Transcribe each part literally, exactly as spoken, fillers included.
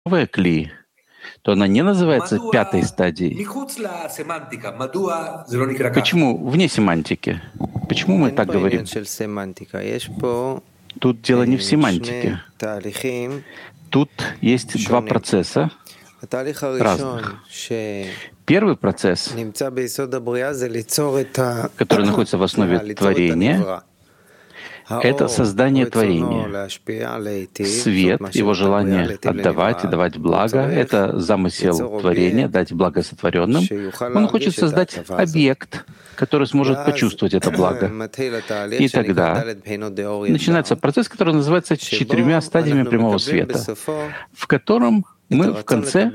новая кли, то она не называется пятой стадией. Почему вне семантики? Почему мы так говорим? Тут дело не в семантике. Тут есть два процесса разных. Первый процесс, который находится в основе творения, это создание творения. Свет, его желание отдавать и давать благо — это замысел творения, дать благо сотворенным. Он хочет создать объект, который сможет почувствовать это благо. И тогда начинается процесс, который называется четырьмя стадиями прямого света, в котором мы в конце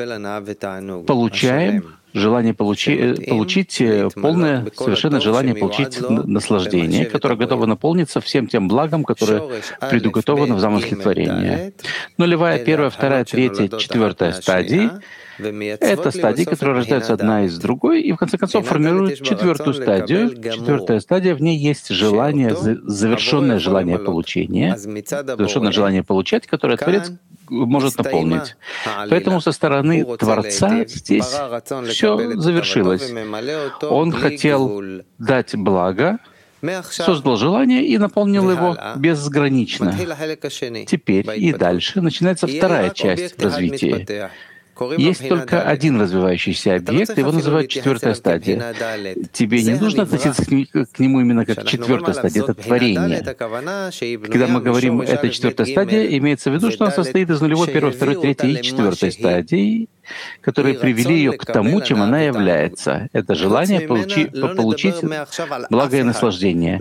получаем желание получи, получить полное, совершенное желание получить наслаждение, которое готово наполниться всем тем благом, которое предуготовано в замысле творения. Нулевая, первая, вторая, третья, четвертая стадии — это стадии, которые рождаются одна из другой, и в конце концов формируют четвертую стадию. Четвертая стадия, в ней есть желание, завершенное желание получения, завершенное желание получать, которое Творец может наполнить. Поэтому со стороны Творца здесь все завершилось. Он хотел дать благо, создал желание и наполнил его безгранично. Теперь и дальше начинается вторая часть в развитии. Есть только один развивающийся объект, его называют четвертая стадия. Тебе не нужно относиться к нему именно как к четвертой стадии, это творение. Когда мы говорим «это четвертая стадия», имеется в виду, что она состоит из нулевой, первой, второй, третьей и четвертой стадии, которые привели ее к тому, чем она является. Это желание получи, получить благое наслаждение.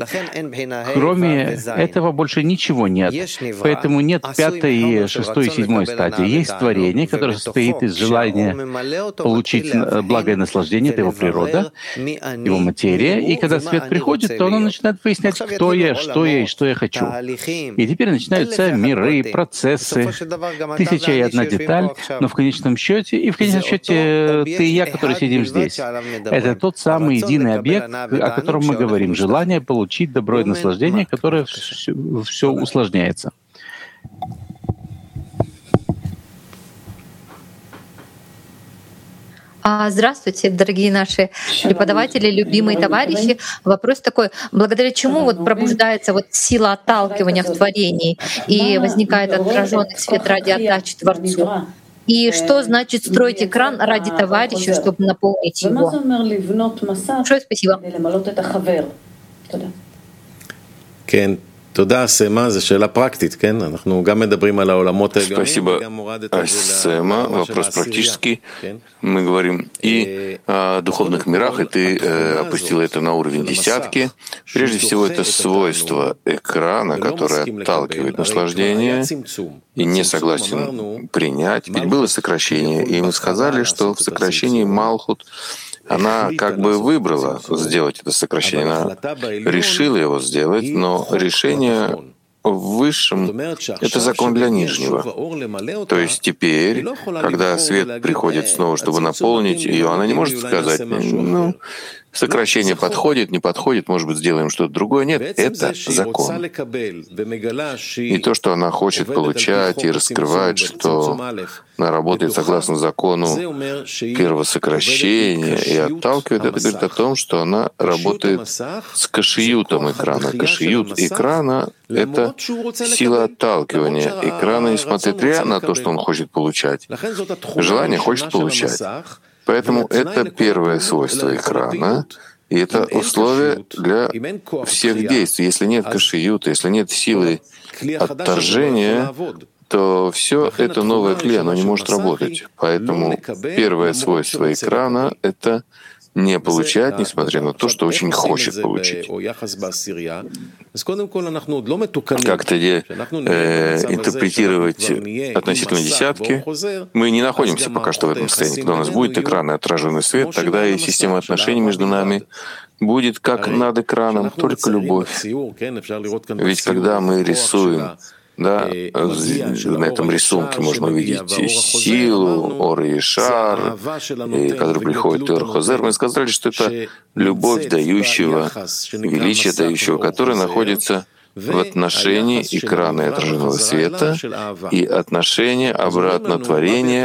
Кроме этого больше ничего нет. Поэтому нет пятой, шестой и седьмой стадии. Есть творение, которое состоит из желания получить благое наслаждение, это его природа, его материя. И когда свет приходит, то оно начинает выяснять, кто я, что я и что я хочу. И теперь начинаются миры, процессы, тысяча и одна деталь, но в конечном счете, и в конечном счете ты и я, которые сидим здесь. Это тот самый единый объект, о котором мы говорим. Желание получить добро и наслаждение, которое все, все усложняется. Здравствуйте, дорогие наши преподаватели, любимые товарищи. Вопрос такой: благодаря чему вот пробуждается вот сила отталкивания в творении и возникает отраженный свет ради отдачи Творцу? И что значит строить экран ради товарища, чтобы наполнить его? Большое спасибо. Спасибо, Асема. Вопрос практический. Мы говорим и о духовных мирах, и ты э, опустила это на уровень десятки. Прежде всего, это свойство экрана, которое отталкивает наслаждение и не согласен принять. Ведь было сокращение, и мы сказали, что в сокращении Малхут она как бы выбрала сделать это сокращение, она решила его сделать, но решение в высшем — это закон для нижнего. То есть теперь, когда свет приходит снова, чтобы наполнить ее, она не может сказать, ну, сокращение подходит, не подходит, может быть, сделаем что-то другое. Нет, это закон. И то, что она хочет получать и раскрывать, что она работает согласно закону первого сокращения и отталкивает, это говорит о том, что она работает с кашиютом экрана. Кашиют экрана — это сила отталкивания экрана, несмотря на то, что он хочет получать. Желание хочет получать. Поэтому это первое свойство экрана, и это условие для всех действий. Если нет кашиюта, если нет силы отторжения, то все это новое клей, оно не может работать. Поэтому первое свойство экрана — это не получать, несмотря на то, что очень хочет получить. Как-то э, интерпретировать относительно десятки. Мы не находимся пока что в этом состоянии. Когда у нас будет экран и отраженный свет, тогда и система отношений между нами будет как над экраном, только любовь. Ведь когда мы рисуем, да, на этом рисунке можно увидеть силу, ор и шар, и который приходит Ор Хозер. Мы сказали, что это любовь дающего, величие дающего, которая находится в отношении экрана и отраженного света и отношение обратно творения